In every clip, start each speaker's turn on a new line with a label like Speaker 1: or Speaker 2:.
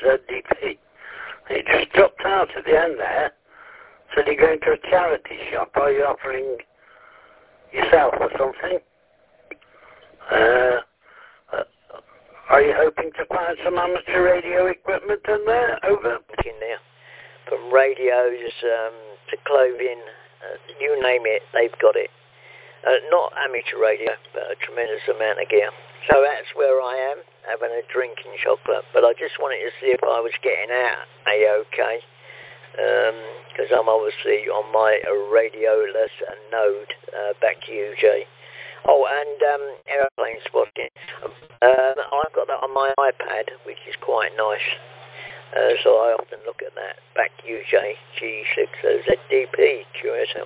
Speaker 1: ZDP. It just dropped out at the end there. Said you're going to a charity shop. Are you offering yourself or something? Are you hoping to find some amateur radio equipment in there? Over.
Speaker 2: In there. From radios to clothing, you name it, they've got it. Not amateur radio, but a tremendous amount of gear. So that's where I am, having a drink and chocolate. But I just wanted to see if I was getting out A-okay. Because I'm obviously on my radioless node. Back to you, Jay. Oh, and airplane spotting. I've got that on my iPad, which is quite nice. So I often look at that. Back to you, Jay. G6ZDP, QSL.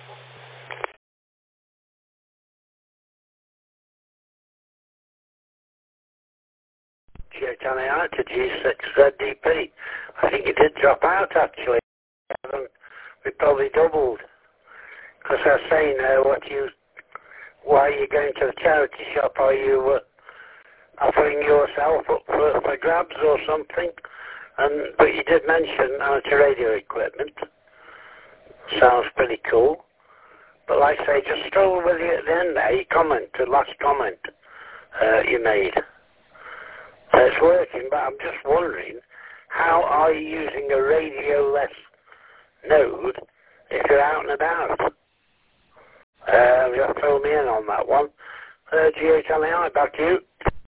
Speaker 1: GHNAI to G6ZDP. I think it did drop out actually. We probably doubled. Because I was saying why are you going to the charity shop? Are you offering yourself up for grabs or something? But you did mention amateur radio equipment. Sounds pretty cool. But like I say, just stroll with you at the end there. The last comment you made. It's working, but I'm just wondering, how are you using a radioless node if you're out and about? You have to fill me in on that one. GHLAI, back to you.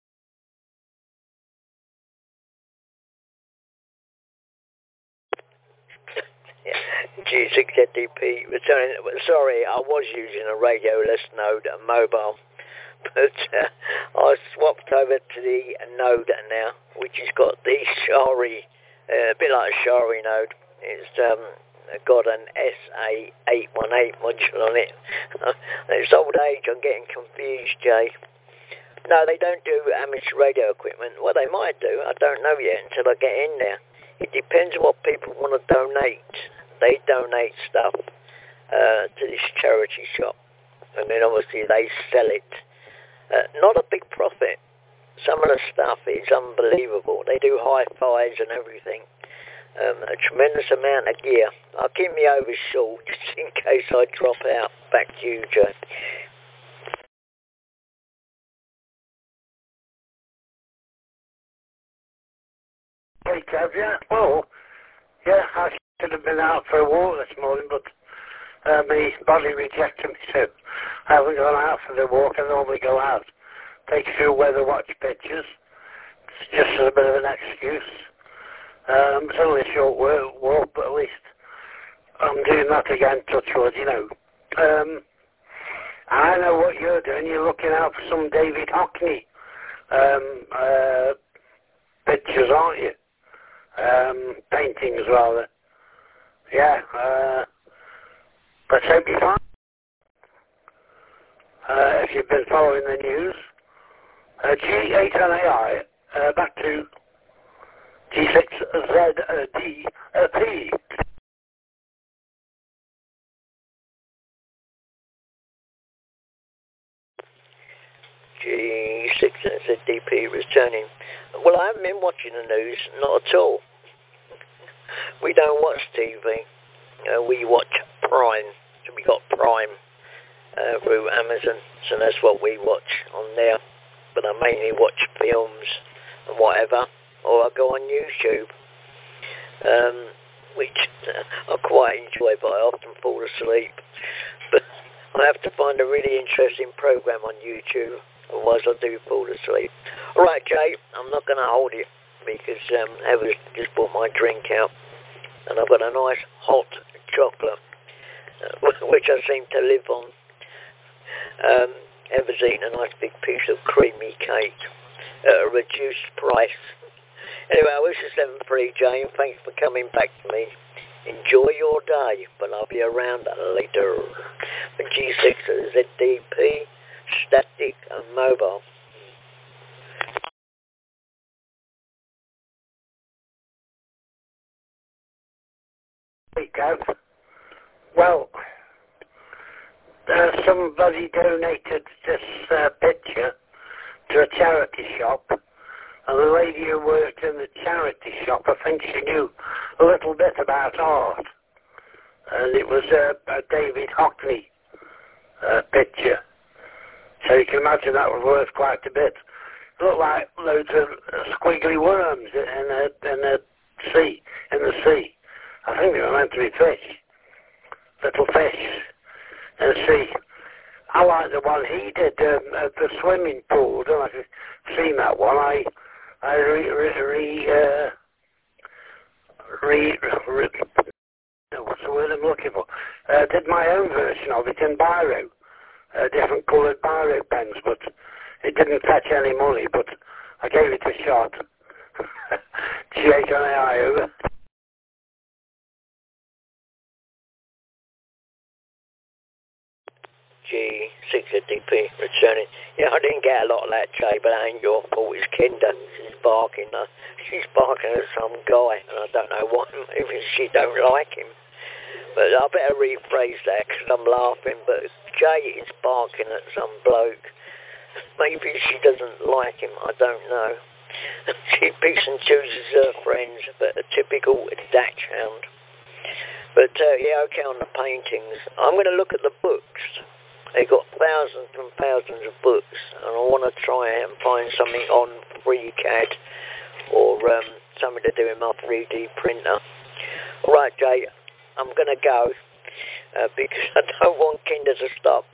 Speaker 2: G6ZDP returning. Sorry, I was using a radioless node, a mobile. But I swapped over to the node now, which has got the Shari, a bit like a Shari node. It's got an SA818 module on it. It's old age, I'm getting confused, Jay. No, they don't do amateur radio equipment. What they might do, I don't know yet until I get in there. It depends on what people want to donate. They donate stuff to this charity shop, and then obviously they sell it. Not a big profit. Some of the stuff is unbelievable. They do hi-fis and everything. A tremendous amount of gear. I'll keep me over short just in case I drop out. Back to you, Joe.
Speaker 1: Hey, Kev, yeah. Well, yeah, I should have been out for a walk this morning, but my body rejected me, so I haven't gone out for the walk. I normally go out, take a few weather watch pictures. It's just a bit of an excuse. It's only a short walk, but at least I'm doing that again, touch wood, you know. I know what you're doing. You're looking out for some David Hockney pictures, aren't you? Paintings, rather. Yeah, but hope you fine. If you've been following the news. G8NAI, back to G6ZDP.
Speaker 2: G6ZDP returning. Well, I haven't been watching the news, not at all. We don't watch TV. We watch Prime. So we got Prime through Amazon, so that's what we watch on there. But I mainly watch films and whatever, or I go on YouTube, which I quite enjoy, but I often fall asleep. But I have to find a really interesting program on YouTube, otherwise I do fall asleep. All right, Jay, I'm not going to hold it because Heather's just brought my drink out, and I've got a nice hot chocolate, which I seem to live on. Heather's eaten a nice big piece of creamy cake at a reduced price. Anyway, I wish you 7-3, Jay, and thanks for coming back to me. Enjoy your day, but I'll be around later. The G6 ZDP, static and mobile.
Speaker 1: Hey, Gav. Well, somebody donated this picture to a charity shop, And the lady who worked in the charity shop, I think she knew a little bit about art. And it was a David Hockney picture. So you can imagine that was worth quite a bit. It looked like loads of squiggly worms in the sea. I think they were meant to be fish. Little fish in the sea. I like the one he did at the swimming pool. I don't know if you've seen that one. What's the word I'm looking for? Did my own version of it in biro, different coloured biro pens, but it didn't fetch any money, but I gave it a shot. GHNAI over.
Speaker 2: G6DP returning. Yeah, I didn't get a lot of that, Jay, but that ain't your fault. It's Kinder. She's barking at some guy, and I don't know why. Maybe she don't like him. But I better rephrase that because I'm laughing. But Jay is barking at some bloke. Maybe she doesn't like him. I don't know. She picks and chooses her friends, but a typical dachshund. But yeah, okay, on the paintings. I'm going to look at the books. They got thousands and thousands of books, and I want to try and find something on FreeCAD or something to do with my 3D printer. All right, Jay, I'm going to go because I don't want Kinder to start